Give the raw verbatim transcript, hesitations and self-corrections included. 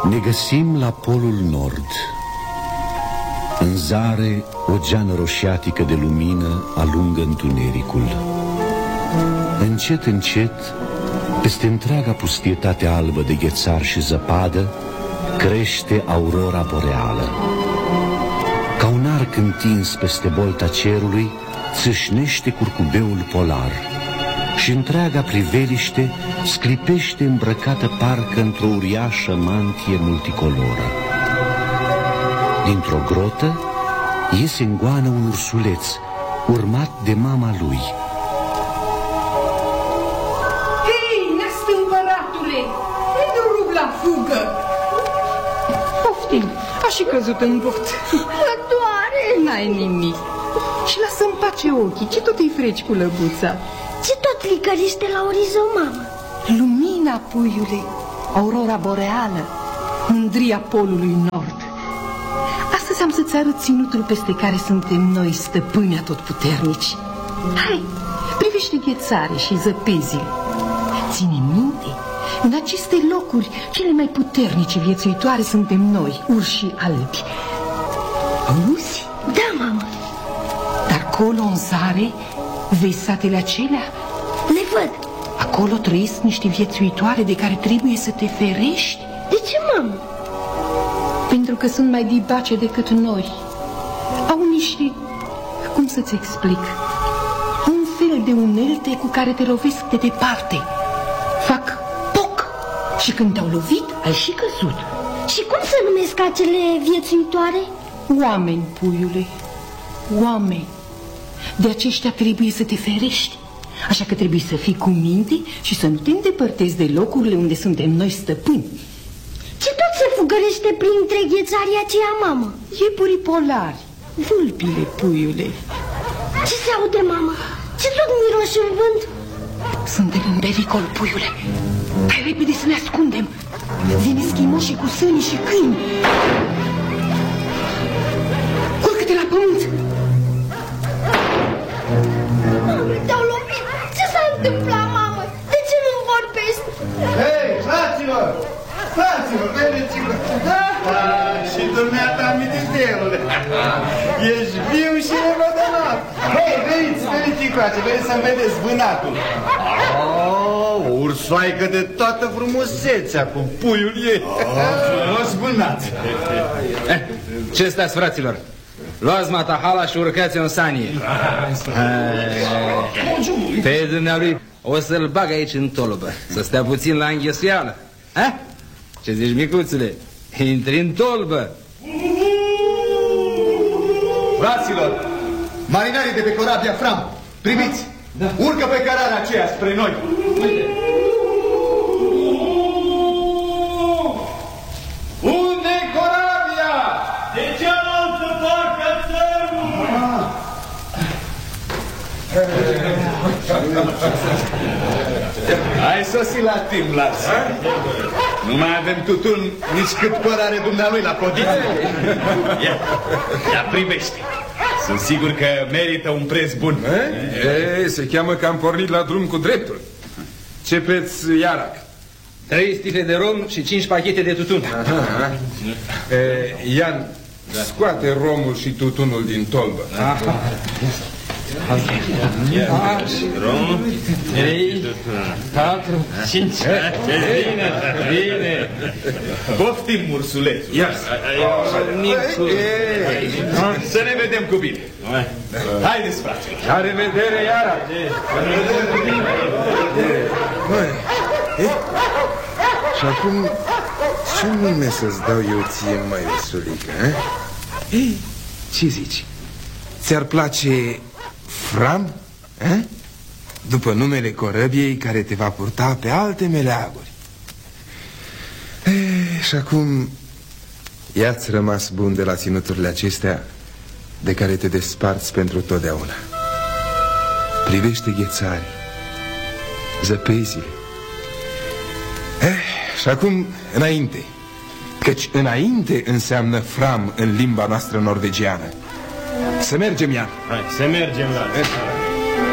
Ne găsim la Polul Nord. În zare, o geană roșiatică de lumină alungă întunericul. Încet, încet, peste întreaga pustietate albă de ghețar și zăpadă, crește aurora boreală. Ca un arc întins peste bolta cerului, țâșnește curcubeul polar și întreaga priveliște sclipește îmbrăcată parcă într-o uriașă mantie multicoloră. Dintr-o grotă iese în goană un ursuleț, urmat de mama lui. Hei, neastâmpăratule! Nu rug la fugă! Poftim, a și căzut în bot. Mă doare! N-ai nimic. Și lasă-mi pace ochii, ce tot îi freci cu lăbuța? Ce tot licărește la orizont, mamă? Lumina, puiule, aurora boreală, mândria polului nord. Astăzi am să-ți arăt ținutul peste care suntem noi stăpâni atotputernici. Hai, privește ghețare și zăpezile. Ține minte, în aceste locuri cele mai puternice viețuitoare suntem noi, urșii albi. Auzi? Da, mamă. Dar acolo în zare, vezi satele acelea? Le văd. Acolo trăiesc niște viețuitoare de care trebuie să te ferești. De ce, mamă? Pentru că sunt mai dibace decât noi. Au niște, cum să-ți explic, un fel de unelte cu care te lovesc de departe. Fac poc și când te-au lovit, ai și căzut. Și cum se numesc acele viețuitoare? Oameni, puiule, oameni. De aceștia trebuie să te ferești. Așa că trebuie să fii cu minte și să nu te îndepărtezi de locurile unde suntem noi stăpâni. Ce tot se fugărește printre ghețarii aceia, mamă? Iepurii polari, vulpile, puiule. Ce se aude, mamă? Ce tot miroși în vânt? Suntem în pericol, puiule. Hai repede să ne ascundem. Vine schimoșii cu sânii și câini. Urcă-te la pământ. Te-au lovit? Ce s-a întâmplat, mamă? De ce nu vorbești? Hei, fraților! Fraților, vedeți-vă! Și dumneata, mititelule! Ești viu și nevădănat! Hei, veniți, veniți încoace, veniți să-mi vedeți vânatul! Oh, o ursoaică de toată frumusețea, cu puiul ei! Frumos vânat! Ce stați, fraților? Luați matahala și urcați-o în sanie. Pe dumnealui o să-l bag aici în tolbă, să stea puțin la înghesuială. Ha? Ce zici, micuțule? Intri în tolbă. Fraților, marinarii de pe corabia Fram, priviți! Da. Urcă pe cărarea aceea spre noi! Uite. Unde-i corabia? De cealaltă parte a țărmului! Ai sosit la timp, Lars. Nu mai avem tutun nici cât păr are dumnealui la podiță. Ia, ia privește. Sunt sigur că merită un preț bun. Ei, se cheamă că am pornit la drum cu dreptul. Ce preț, Iarac? Trei sticle de rom și cinci pachete de tutun. Aha. E, Ian, da. Scoate romul și tutunul din tolbă. Aha. Rom, trei, patru, cinci. Bine, bine. Poftim, ursulețul. Ia. Să ne vedem cu bine. Haideți, fraților. La revedere, Iarac. Și acum, ce nume să-ți dau eu ție, mai ursulică, eh? Ei, ce zici? Ți-ar place Fram, eh? După numele corăbiei care te va purta pe alte meleaguri. Ei, și acum, ia-ți rămas bun de la ținuturile acestea de care te desparți pentru totdeauna. Privește ghețarii, zăpezile. Eh, și acum, înainte. Căci înainte înseamnă Fram în limba noastră norvegiană. Să mergem, Ian. Hai, să mergem, la.